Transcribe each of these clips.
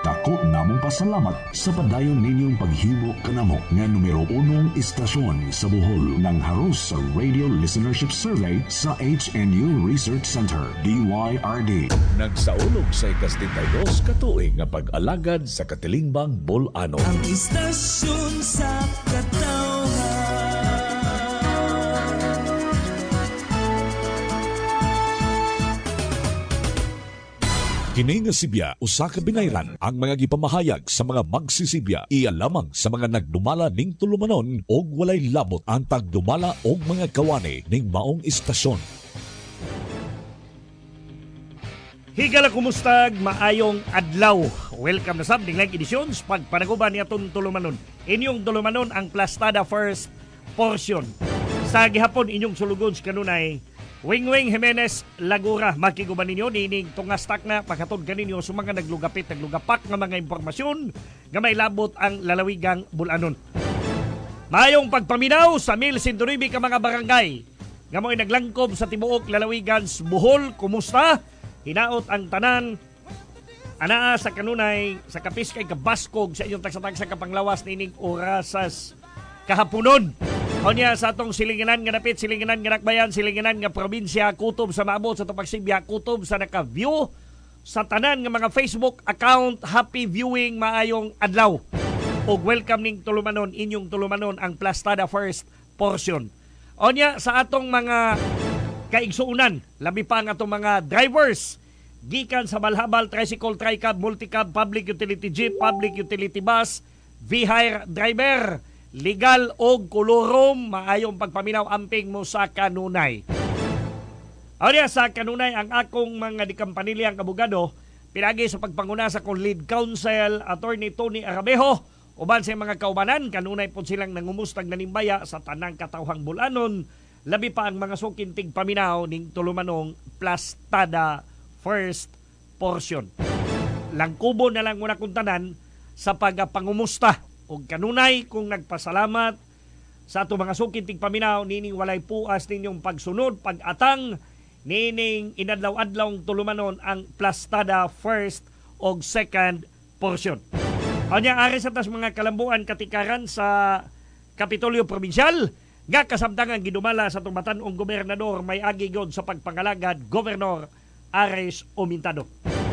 Dako namong pasalamat sa padayon ninyong paghimo kanamo nga numero 1 istasyon sa Bohol ng haros sa Radio Listenership Survey sa HNU Research Center, DYRD. Nagsaulog sa ikastintayos katuig nga pag-alagad sa Katilingbang, Bolano. Ang istasyon sa katawhan. Kini nga Sibya, usa ka binayran ang mga gipamahayag sa mga magsisibya iya lamang sa mga nagdumala ning tulumanon og walay labot ang tagdumala og mga kawani ning maong istasyon. Higala kumustag, maayong adlaw. Welcome na sa Dinglag Editions, pagpanaguban ni atong tulumanon. Inyong tulumanon ang Plastada First portion. Sa gihapon inyong sulugon kanunay Wing Jimenez Lagura, makiguban ninyo nining tungastak na paghatod kaninyo sa mga naglugapak ng mga impormasyon nga may labot ang lalawigang Bulanon. Mayong pagpaminaw sa 1,109 ka mga barangay nga mo'y naglangkob sa tibuok lalawigan Bohol. Kumusta? Hinaot ang tanan anaa sa kanunay sa kapis kay kabaskog sa inyong tagsa-tagsa kapanglawas nining orasas kahaponon. Onya sa atong silinganan nga dapit, silinganan nga nakbayan, silinganan nga probinsya, kutob sa maabot sa Tupagsibya, kutob sa naka-view sa tanan nga mga Facebook account. Happy viewing, maayong adlaw. Og welcome ning tulumanon, inyong tulumanon ang Plastada First portion. Onya sa atong mga kaigsuunan, labi pa ang atong mga drivers gikan sa balhabal, tricycle, tricab, multicab, public utility jeep, public utility bus, V-hire driver, legal o kolorom, maayong pagpaminaw amping mo sa kanunay. Awya sa kanunay ang akong mga dikampanilyang abogado, pinagi sa pagpanguna sa kong lead counsel, Attorney Tony Arabejo, uban sa mga kaubanan, kanunay po silang nangumustag na nimbaya sa tanang katawhang Bulanon, labi pa ang mga sukintig paminaw ning tulumanong Plastada First portion. Langkubo na lang muna kung tanan sa pagpangumusta o kanunay kung nagpasalamat sa ato mga sukintig paminaw nining walay puas ninyong pagsunod, pag-atang nining inadlaw-adlaw tulumanon ang Plastada First o Second portion. Kanya ari sa tas mga kalambuan katikaran sa Kapitolyo Provincial nga kasamtangan gidumala sa tumatanong gobernador may agigod sa pagpangalagad Governor Ares Omintado.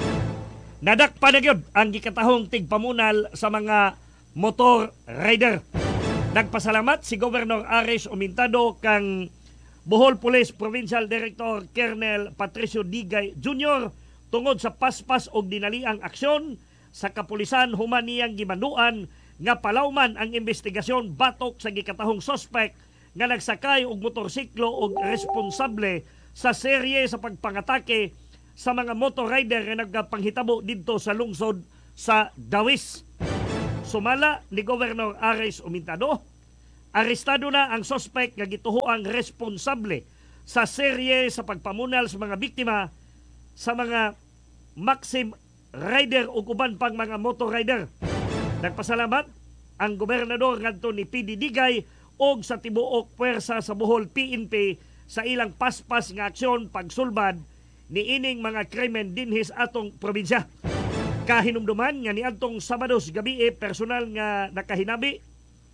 Nadakpa na gyud ang gikatahong tigpamunal sa mga motor rider. Nagpasalamat si Governor Ares Omintado kang Bohol Police Provincial Director Colonel Patricio Digay Jr. tungod sa paspas og dinaliang aksyon sa kapulisan human niyang gimanuan nga palawman ang investigasyon batok sa gikatahong suspect nga nagsakay og motorsiklo og responsable sa serye sa pagpangatake sa mga motor rider nga nagpanghitabo didto sa lungsod sa Dawis. Sumala ni Governor Ares Omintado, arestado na ang suspect nga gituhoang responsable sa serye sa pagpamunal sa mga biktima sa mga Maxim rider o uban pang mga motor rider. Nagpasalamat ang gobernador ngadto ni PD Digay og sa tibuok puwersa sa Bohol PNP sa ilang paspas nga aksyon pagsulbad ni ining mga krimen dinhis atong probinsya. Kahinumduman nga niadtong Sabados gabi personal nga nakahinabi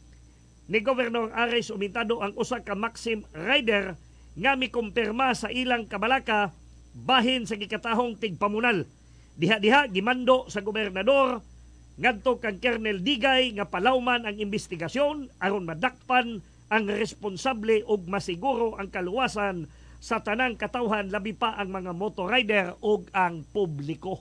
ni Governor Ares Omintado ang usa ka Maxim rider nga mikumpirma sa ilang kabalaka bahin sa gikatahong tigpamunal. Diha-diha gimando sa gobernador ngadto kang Colonel Digay nga palawman ang investigasyon aron madakpan ang responsable ug masiguro ang kaluwasan sa tanang katawhan labi pa ang mga motor rider ug ang publiko.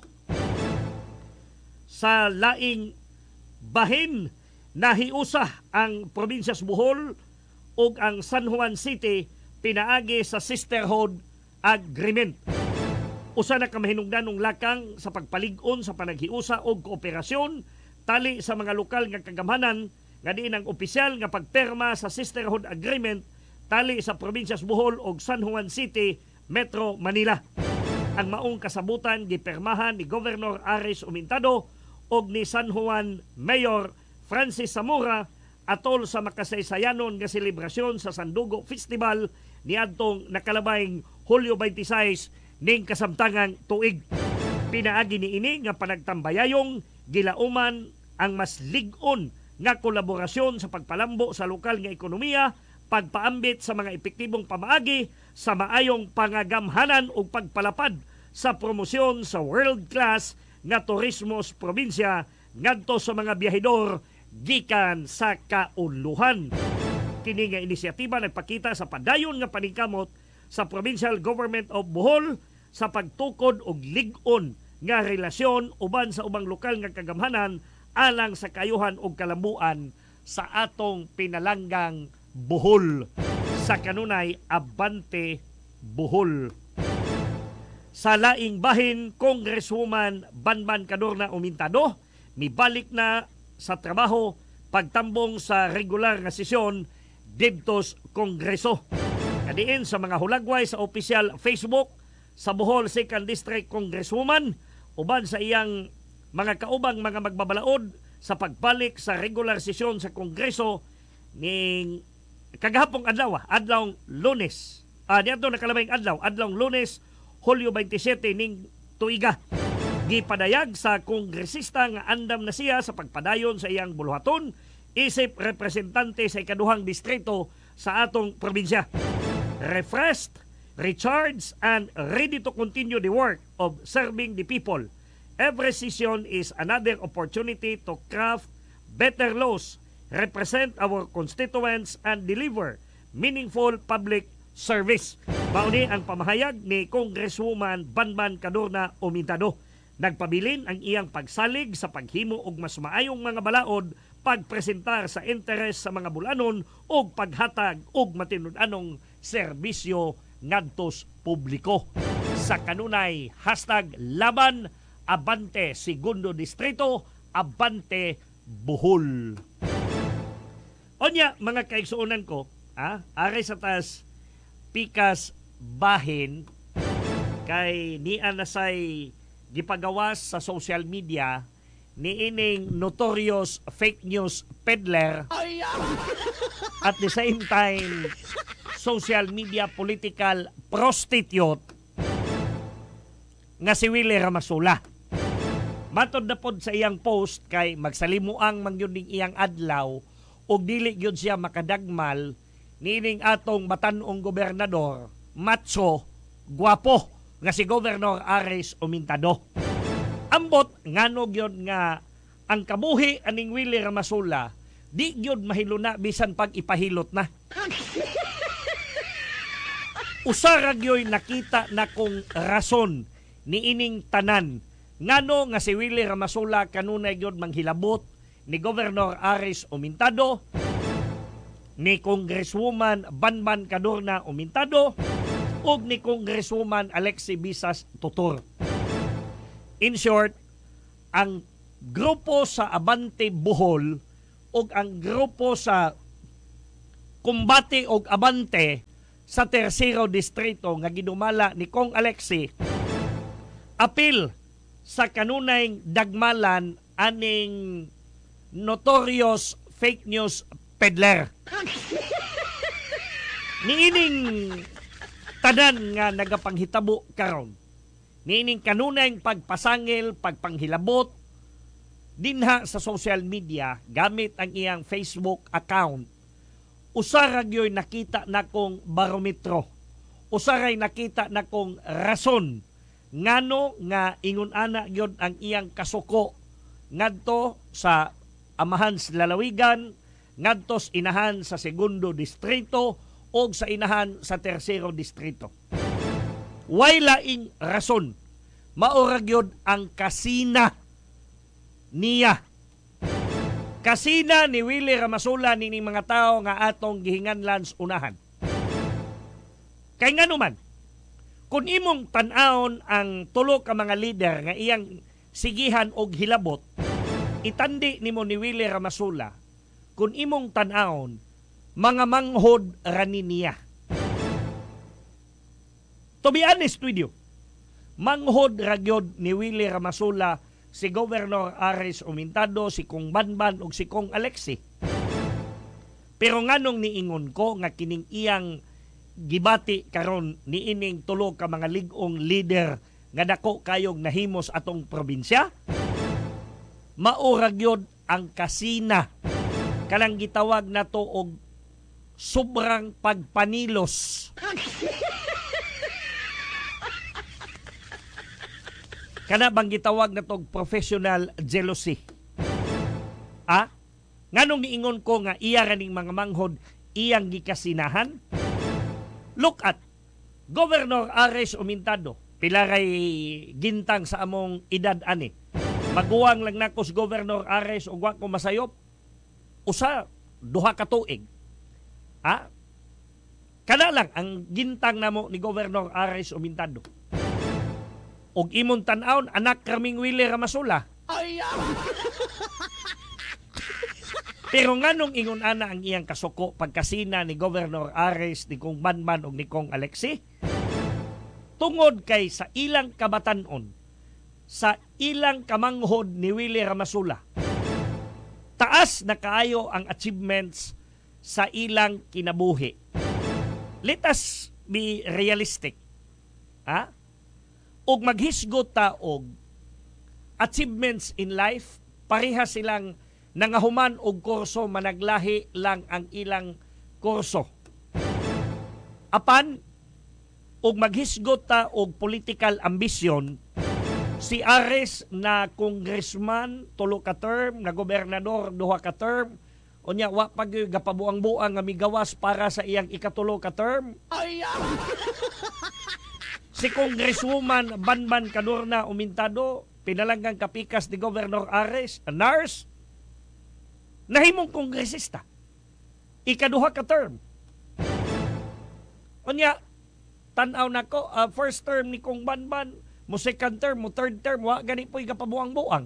Sa laing bahin nahiusa ang probinsya sa Bohol ug ang San Juan City pinaagi sa Sisterhood Agreement. Usa na ka mahinungdanong lakang sa pagpalig-on sa panaghiusa og kooperasyon tali sa mga lokal nga kagamhanan nga diin ang opisyal nga pagperma sa Sisterhood Agreement tali sa probinsya sa Bohol ug San Juan City, Metro Manila. Ang maong kasabutan gipermahan ni Governor Ares Omintado og ni San Juan Mayor Francis Zamora atol sa makasaysayanon nga selebrasyon sa Sandugo Festival niadtong nakalabayng Hulyo 26 ning kasamtangang tuig. Pinaagi ni ini nga panagtambayayong Gilauman ang mas lig-on nga kolaborasyon sa pagpalambo sa lokal nga ekonomiya, pagpaambit sa mga epektibong pamaagi sa maayong pangagamhanan o pagpalapad sa promosyon sa world-class nga turismo sa probinsya ngadto sa mga biyahedor gikan sa kaunluhan. Kini nga inisyatiba nagpakita sa padayon nga paningkamot sa Provincial Government of Bohol sa pagtukod og lig-on nga relasyon uban sa ubang lokal nga kagamhanan alang sa kayuhan og kalambuan sa atong pinalanggang Bohol. Sa kanunay, Abante Bohol. Sa laing bahin, Congresswoman Banban Cadorna Umintado mibalik na sa trabaho pagtambong sa regular nga sesyon didtos Kongreso. Kadiin sa mga hulagway sa opisyal Facebook sa Bohol 2nd District Congresswoman uban sa iyang mga kaubang mga magbabalaod sa pagbalik sa regular sesyon sa Kongreso ning kagahapong adlaw, adlawng Lunes. Dito nakalabing adlawng Lunes, Hulyo 27 ning tuiga. Gipadayag sa kongresista nga andam na siya sa pagpadayon sa iyang buluhaton isip representante sa ikaduhang distrito sa atong probinsya. Refreshed, recharged, and ready to continue the work of serving the people. Every session is another opportunity to craft better laws, represent our constituents, and deliver meaningful public service. Mauni ang pamahayag ni Congresswoman Banban Cadorna Umintado. Nagpabilin ang iyang pagsalig sa paghimo og mas maayong mga balaod, pagpresentar sa interes sa mga bulanon o paghatag og matinud-anong serbisyo ngadtos publiko. Sa kanunay, #laban Abante Segundo Distrito, Abante Bohol. Onya, mga kaigsuonan ko, aray sa tas pikas bahin kay niya na say gipagawas sa social media ni ining notorious fake news peddler at the same time social media political prostitute nga si Willie Ramasula. Matod na pod sa iyang post kay magsalimuang mangyud ning iyang adlaw ug dili gyud siya makadagmal nining atong batan-ong gobernador macho guwapo nga si Governor Aris Umintado. Ambot ngano gyud nga ang kabuhi aning Willie Ramasula di gyud mahiluna bisan pag ipahilot na. Usara gyoy nakita na kong rason ni ining tanan ngano nga si Willie Ramasula kanunay gyud manghilabot ni Governor Aris Umintado, ni Congresswoman Banban Cadorna Umintado ug ni Congresswoman Alexi Bisas Tutor. In short, ang grupo sa Abante Bohol ug ang grupo sa Kumbati ug Abante sa Tercero Distrito nga gidumala ni Kong Alexi apil sa kanunay dagmalan aning notorious fake news peddler. Niining tanan nga nagapanghitabo karon. Niining kanunay pagpasangil, pagpanghilabot dinha sa social media gamit ang iyang Facebook account. Usara gyoy nakita na kong barometro. Usaray nakita na kong rason ngano nga ingon ana gyud ang iyang kasuko ngadto sa Amahans Lalawigan, ngadtos inahan sa Segundo Distrito o sa inahan sa Tercero Distrito. Way laing rason, maurag yun ang kasina niya. Kasina ni Willie Ramasula nining mga tao nga atong gihinganlan unahan. Kay nga naman, kung imong tan-aon ang tulo ka mga leader nga iyang sigihan og hilabot, itandi nimo ni Willie Ramasula kung imong tan-aon mga manghod rani niya. To be honest with you, manghod ragyod ni Willie Ramasula si Governor Aris Umintado, si Kong Banban ug si Kong Alexi. Pero nganong niingon ko nga kining iyang gibati karon ni ining tulo ka mga ligong leader nga dako kayog nahimos atong probinsya? maurag yun ang kasina. Kanang gitawag na to og sobrang pagpanilos. Kana bang gitawag na to og professional jealousy. Nganong niingon ko nga iya raning mga manghod iyang gikasinahan? Look at Governor Ares Umintado, pilaray gintang sa among edad ani. Maguwang lang nakos Governor Ares ug wa ko masayop. Duha ka tuig. Kana lang ang gintang namo ni Governor Ares Umintado. Og imong tan-awon anak kaming Willie Ramasula. Pero nganong ingon ana ang iyang kasuko pagkasina ni Governor Ares, ni Kong Banban ug ni Kong Alexi? Tungod kay sa ilang kabatanon, sa ilang kamanghod ni Willie Ramasula, taas na kaayo ang achievements sa ilang kinabuhi. Let us be realistic. Og maghisgot ta og achievements in life, pareha silang nangahuman og kurso, managlahi lang ang ilang kurso. Apan, og maghisgot ta og political ambition, si Ares na congressman, 3 ka term, na gobernador, 2 ka term, unya wa pag gapabuang-buang nga migawas para sa iyang ikatulo ka term. Si Congresswoman Banban Cadorna Umintado, pinalanggang kapikas ni Governor Ares, a nurse, nahimong kongresista. Ikaduha ka term. Unya, tanaw na ko, first term ni Kong Banban, mo second term, mo third term, wa gani po'y kapabuang-buang.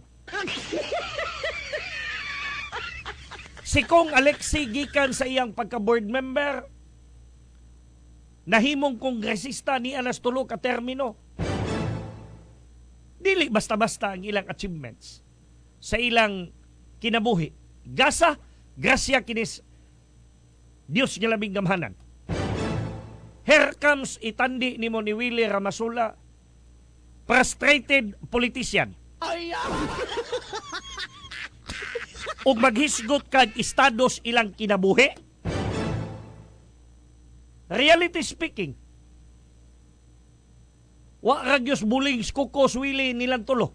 Si Kong Alexi gikan sa iyang pagka-board member, nahimong kongresista ni alas 3 ka termino. Dili basta-basta ang ilang achievements sa ilang kinabuhi. Grasya kinis Dios nga labing gamhanan. Here comes itandi ni mo ni Willie Ramasula, frustrated politician. Ug maghisgot kag estados ilang kinabuhi. Reality speaking, wa ragyos buling kukos Willie nilang tulo.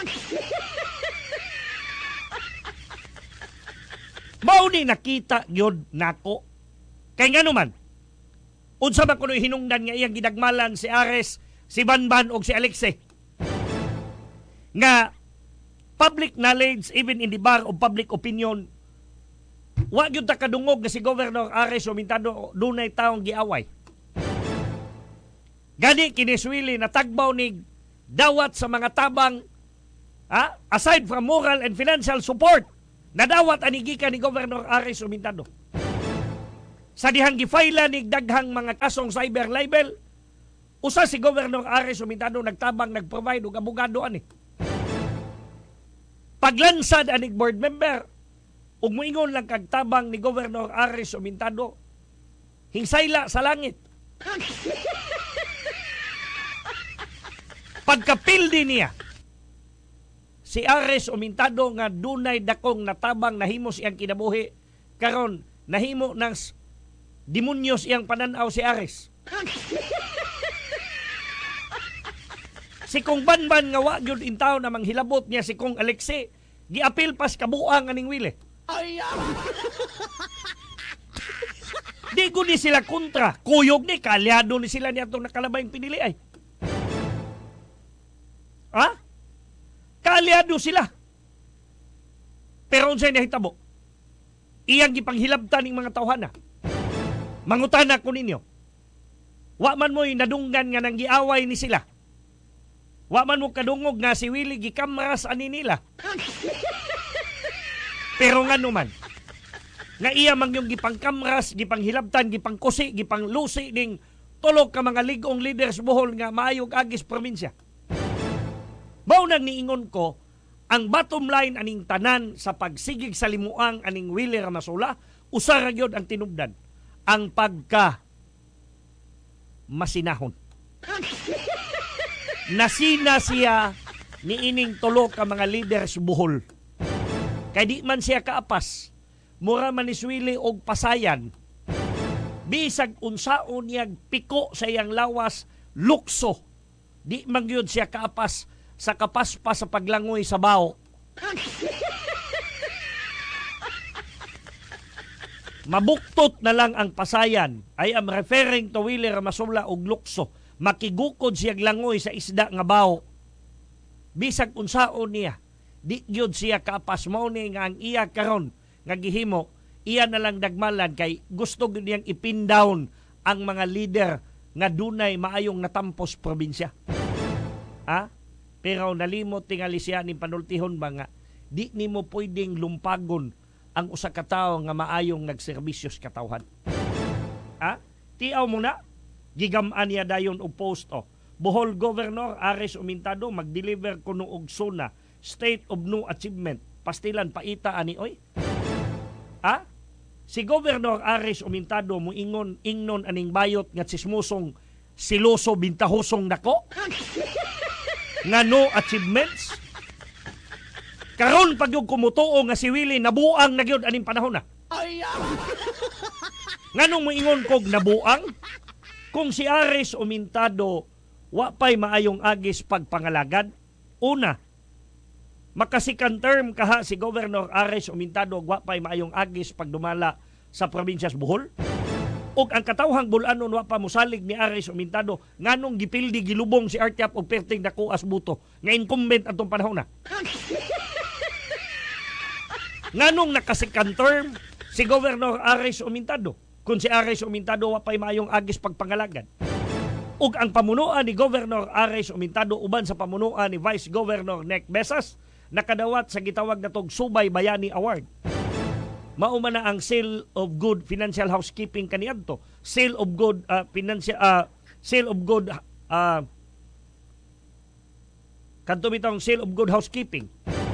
Mao ni nakita gyud nako. Kay ngano man, unsa man kuno hinungdan nga iyang gidagmalan si Ares, si Banban og si Alexi, nga public knowledge, even in the bar of public opinion, wa gyud ta kadungog nga si Governor Ares Umintado dunay taong giaway. Gani kini Willie natagbaw ni dawat sa mga tabang, aside from moral and financial support, nadawat ani gikan ni Governor Ares Umintado. Sa dihang gifaila ni daghang mga kasong cyber libel, usa si Governor Ares Umintado nagtabang nagprovide og abogado ani. Paglansad ani board member, ug moingon lang kag tabang ni Governor Ares Umintado, hingsayla sa langit. Pagkapildi niya, si Ares Umintado nga dunay dakong natabang nahimo siyang kinabuhi, karon nahimo ng demonyos iyang pananaw si Ares. Si Kong Banban nga wa gyud intaw na manghilabot niya si Kong Alexi, giapil pas kabuang aning Willie. Di ko ni sila kontra, kuyog ni kalyado ni sila niyatong nakalabayng pinili ay. Kalyado sila. Pero unsay nahitabo? Iyang gipanghilabtan ning mga tawhana. Mangutana ko ninyo, wa man mo'y nadunggan nga nang giaway ni sila. Wa man mo kadungog nga si Willie gikamras ani nila. Pero nga naman, nga iya mang yung gipangkamras, gipanghilabtan, gipangkusi, gipanglusi ning tulog ka mga ligong leaders buhol nga maayog agis probinsya. Mao nang niingon ko, ang bottom line aning tanan sa pagsigig sa limuang aning Willie Ramasula, usa ra gyud ang tinubdan, ang pagka masinahon. Nasina siya ni ining tulo ka mga leaders buhol. Kay di man siya kaapas, mura man iswili og pasayan, bisag unsaon niyag piko sa iyang lawas, lukso, di man gyud siya kaapas sa kapaspas sa paglangoy sa bao. Mabuktot na lang ang pasayan. I am referring to Willie Ramasola og lukso. Makigukod siyag langoy sa isda nga bao. Bisag unsaon niya, di gyud siya kaapas. Mao ni nga ang iya karon nga gihimo, iya na lang dagmalan kay gusto gyud niyang ipin-down ang mga leader nga dunay maayong natampos probinsya. Pero nalimot tingali siya ni panultihon ba nga di nimo pwedeng lumpagon ang usa ka tawo nga maayong nagserbisyos katawhan. Tiaw mo na, gigam-an niya dayon og post Bohol Governor Ares Umintado mag-deliver kuno og SONA, State of No Achievement. Pastilan paita ani oy. Si Governor Ares Umintado moingon ingnon aning bayot nga sismusong siloso bintahosong nako. Nga no achievements. Karon pag yung kumutuo nga si Willie nabuang na gyud aning panahon na. Nganong moingon kog nabuang? Kung si Ares Umintado wa pay maayong agis pagpangalagad, una, makasikan term kaha si Governor Ares Umintado wa pay maayong agis pagdumala sa probinsyas Bohol. Og ang katawhang bulanon wa pa mosalig ni Ares Umintado nganong gipildi gilubong si Artiap og perting dako as buto nga incumbent atong panahon na. Nganong nakasikan term si Governor Ares Umintado kung si Ares Umintado wa pay maayong agis pagpangalagad. Ug ang pamunuan ni Governor Ares Umintado uban sa pamunuan ni Vice Governor Nek Besas nakadawat sa gitawag natong Subay Bayani Award. Mao man na ang Seal of Good Financial Housekeeping kaniadto. Seal of Good Seal of Good kanto bitong Seal of Good Housekeeping.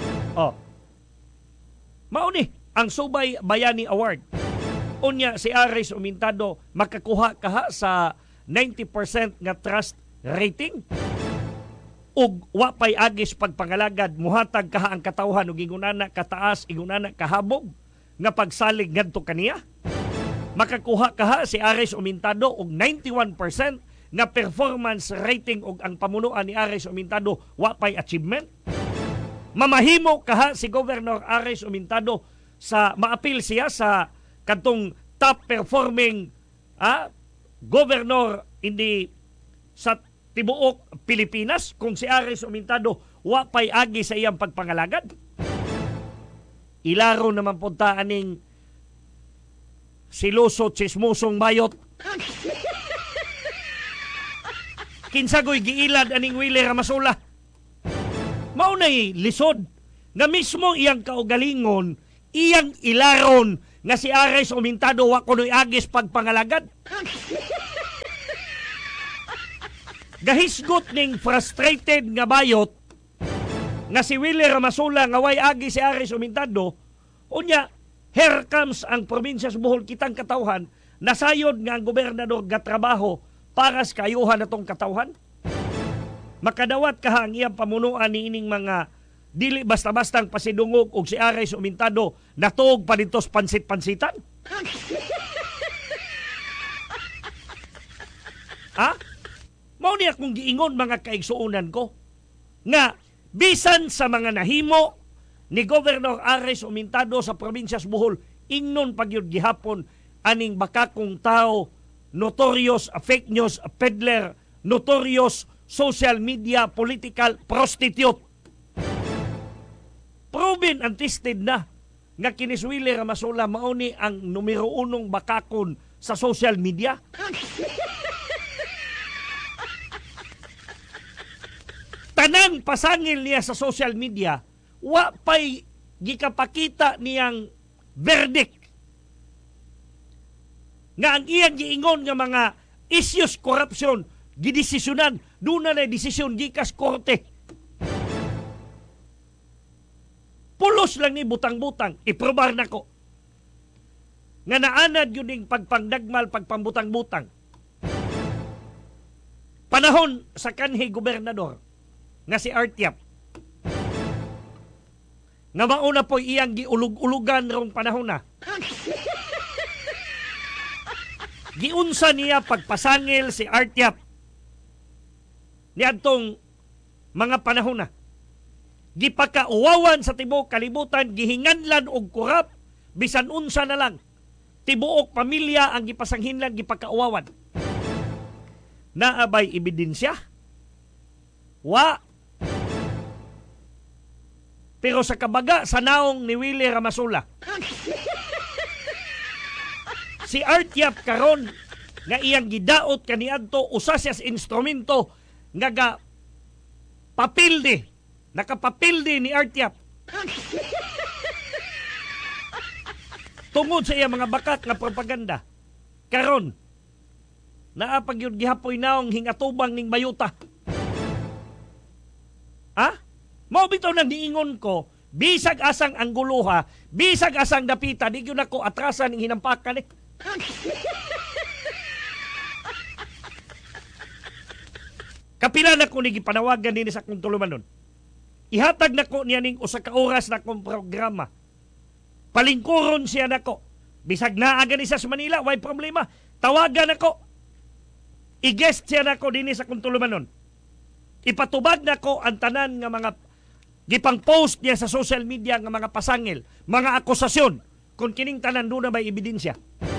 Mao ni ang Subay Bayani Award. Unya si Ares Umintado makakuha kaha sa 90% nga trust rating. Ug wa pay agis pagpangalagad muhatag kaha ang katawhan ug ingunana kataas ingunana kahabog nga pagsalig ngadto kaniya. Makakuha kaha si Ares Umintado og 91% nga performance rating og ang pamunuan ni Ares Umintado wa pay achievement. Mamahimo kaha si Governor Ares Umintado sa maapil siya sa kadtong top performing governor sa tibuok Pilipinas kung si Ares Umintado wa pay agi sa iyang pagpangalagad. Ilaro naman punta aning siloso chismosong bayot. Kinsagoy giilad aning Willie Ramasola. Maunay lisod nga mismo iyang kaugalingon, iyang ilaron nga si Ares Umintado wa kunoy agis pagpangalagad. Gahisgot ning frustrated nga bayot nga si Willie Ramasola nga way agi si Ares Umintado, unya, here comes ang probinsyas Bohol kitang katawhan, nasayod nga ang gobernador gatrabaho para sa kayuhan natong katawhan. Makadawat kaha ang iyang pamunuan ni ining mga dili basta-bastang pasidungog og si Ares Umintado natuog pa ditos pansit-pansitan. Mao ni akong giingon mga kaigsuonan ko nga bisan sa mga nahimo ni Governor Ares Umintado sa probinsyas Bohol, ingnon pagyud gihapon aning bakakong tao, notorious fake news peddler, notorious social media political prostitute. Proven and tested na nga kini si Willie Ramasola mao ni ang numero 1 bakakon sa social media. Tanang pasangil niya sa social media, wa pay gikapakita niyang verdict nga ang iyang giingon nga mga issues corruption gidesisyonan duna na desisyon gikas korte. Pulos lang ni butang-butang iprobar nako nga naanad yun ning pagpangdagmal pagpambutang-butang panahon sa kanhi gobernador nga si Artiap. nga mauna po iyang giulug-ulugan rong panahon na. Giunsa niya pagpasangil si Artyap niadtong mga panahon na. Gipakauwawan sa tibuok kalibutan, gihinganlan og kurap, bisan unsa na lang. Tibuok pamilya ang gipasanghinlan, gipakauwawan. Naabay ebidensya? Wa. Pero sa kabaga, sa naong ni Willie Ramasula, si Artyap karon nga iyang gidaot kaniadto usa siya sa instrumento nga papildi, nakapapildi ni Artyap tungod sa iya mga bakat nga propaganda. Karon naapag yun gihapoy naong hingatubang ning bayuta. Ha? Mao bitaw nang diingon ko, bisag asang angguluha, bisag asang dapita, di yun ako atrasan ning hinampakan eh. Kapila na ko ni gipanawagan din sa akong tulumanon. Ihatag na ko niya ning usa ka oras na akong programa. Palingkuron siya na ko. Bisag naaga ni sa Manila, way problema. Tawagan ako. I-guest siya na ko din sa akong tulumanon. Ipatubag na ko ang tanan nga mga gipang post niya sa social media nga mga pasangil, mga akusasyon, kung kining tanan doon na may ebidensya.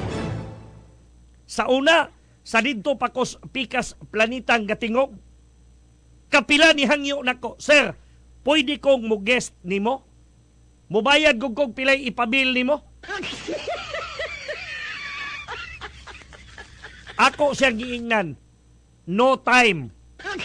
Sa una, sa didto pakos pikas planitang gatingog, kapila ni hangyo nako, sir, pwede kong mo-guest nimo? Mubayad kong pilay ipabil nimo? Ako siyang giingnan, no time.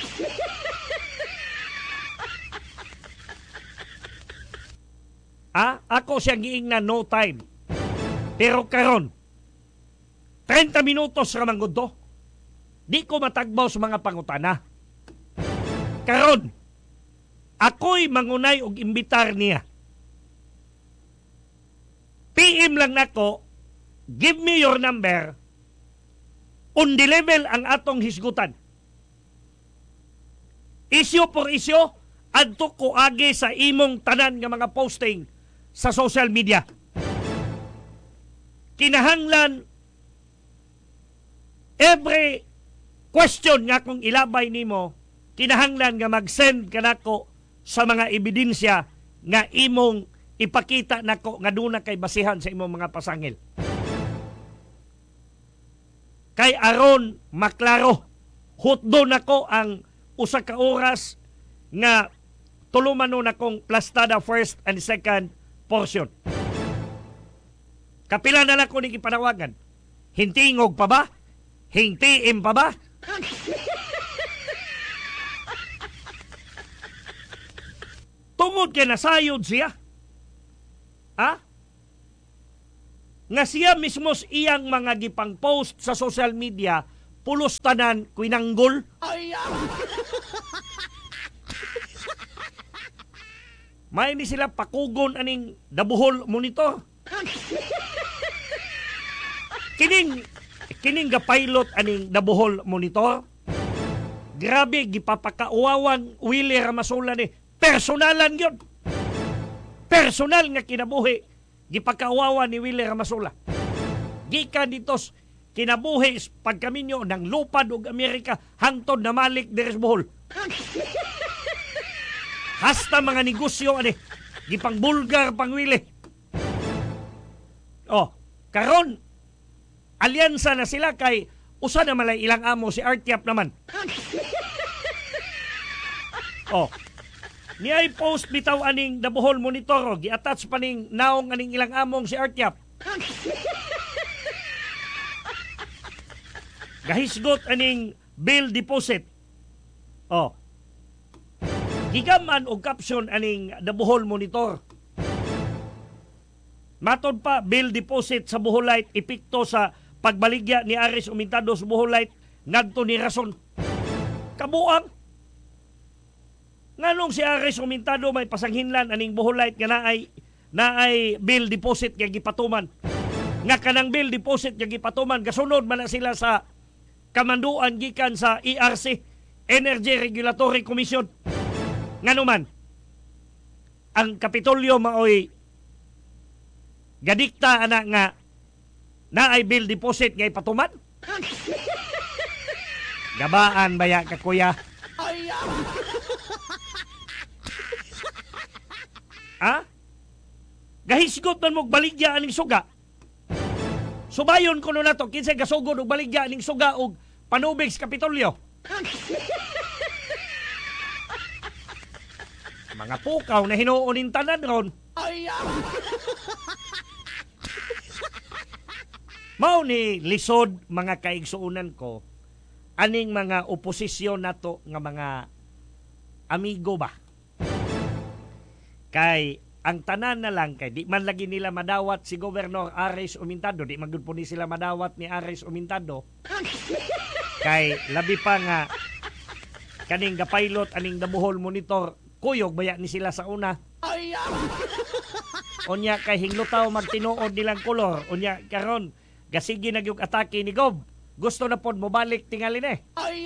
Ako siyang giingnan, no time. Pero karon, 30 minutos ramang gusto. Di ko matagbaw sa mga pangutana. Karon, ako'y mangunay og imbitar niya. PM lang nako, give me your number, undi level ang atong hisgutan. Isyo por isyo, adto ko agi sa imong tanan nga mga posting sa social media. Kinahanglan every question nga kung ilabay nimo, kinahanglan nga mag-send ka nako sa mga ebidensya nga imong ipakita nako nga duna kay basihan sa imong mga pasangil. Kay aron maklaro, hutdo nako ang usa ka oras nga tulumanon akong plastada first and second portion. Kapila na lang ko ni ipanawagan. Hintingog pa ba? Hingtiim pa ba? Tungod kay nasayod siya. Nga siya mismos iyang mga gipang post sa social media, pulos tanan kuinanggol. May ni sila pakugon aning dabuhol monitor. Kining gapilot aning dabuhol monitor. Grabe, gipapakauwawan Willie Ramasula ni. Personalan yun. Personal nga kinabuhi. Gipakauwawan ni Willie Ramasula. Gikan ditos kinabuhi pagkaminyo ng lupad og Amerika hangtod na malik deres Bohol. Hasta mga negosyo ani gipang bulgar pang Willie. Karon alyansa na sila kay usa na malay ilang amo si Artyap naman. Niyay post bitaw aning dabuhol monitor, gi-attach pa ning naong aning ilang among si Artyap. Gahisgot aning bill deposit. Gigaman og caption aning dabuhol monitor. Matod pa, bill deposit sa Boholite, epekto sa pagbaligya ni Aris Umintado sa Boholite, ngadto ni rason. Kabuang. Nganong si Aris Umintado may pasanghinlan aning Boholite nga naay bill deposit nga gipatuman. Nga kanang bill deposit nga gipatuman, kasunod man na sila sa kamanduan gikan sa ERC, Energy Regulatory Commission. Nganuman, ang Kapitolyo maoy gadikta ana nga na ay bill deposit nga ipatuman. Gabaan baya ka kuya? Ha? Gahisgot man mo baligya aning suga. Subayon ko na to kinsay gasugod og baligya aning suga og panubig sa Kapitolyo. Mga pukaw na hinuunin tanan ron. Mao ni lisod mga kaigsuunan ko aning mga oposisyon nato nga mga amigo ba. Kay ang tanan na lang kay di man lagi nila madawat si Governor Ares Umintado, di man gud po ni sila madawat ni Ares Umintado. Kay labi pa nga kaning gapilot aning dabuhol monitor kuyog baya ni sila sa una. Unya kay hinglutaw magtinuod nilang kolor. Unya karon gasigi na yung atake ni Gob. Gusto na pod mo balik tingali ni.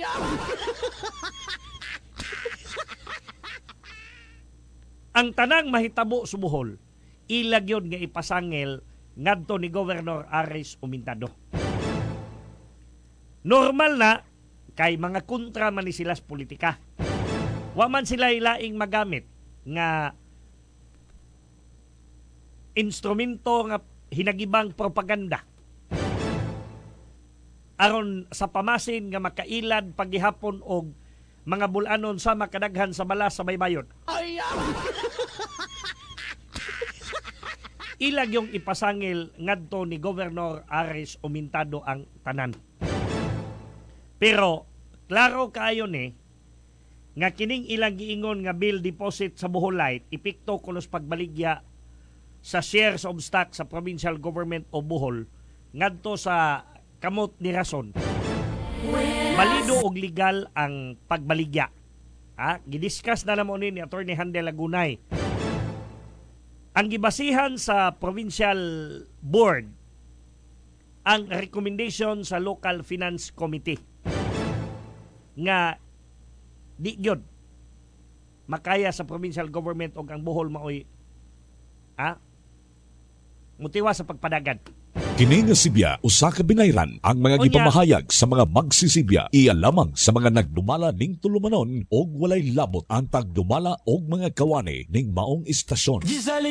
Ang tanang mahitabo subuhol, ilag yun nga ipasangil ngadto ni Governor Ares Umintado. Normal na kay mga kontra man ni sila sa politika. Wa man sila ilaing magamit nga instrumento nga hinagibang propaganda aron sa pamasin nga makailad paghihapon og mga bulanon sa makadaghan sa balas sa baybayon. Ilag yung ipasangil ngadto ni Governor Ares Umintado ang tanan. Pero klaro kaayo ni nga kining ilang giingon nga bill deposit sa Boholite epekto kunos pagbaligya sa shares of stock sa provincial government o Bohol ngadto sa kamot ni rason. Balido og legal ang pagbaligya. Gidiscuss na namon ni Attorney Handel Lagunay. Ang gibasihan sa provincial board ang recommendation sa local finance committee nga di gyud makaya sa provincial government og ang Bohol maoy mutiwa sa pagpadagan. Kini nga Sibya usa ka binayran ang mga gipamahayag sa mga magsisibya iya lamang sa mga nagdumala ning tulumanon og walay labot ang tagdumala og mga kawani ning maong istasyon.